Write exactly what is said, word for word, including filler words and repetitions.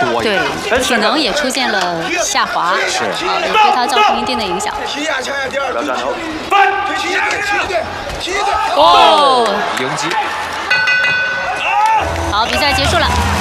多一点， 对，体能也出现了下滑， 是啊，也对他造成一定的影响。 踢下抢下第二， 不要站头， 踢一对，踢一对，踢一对。 哦， 迎击。 好，比赛结束了。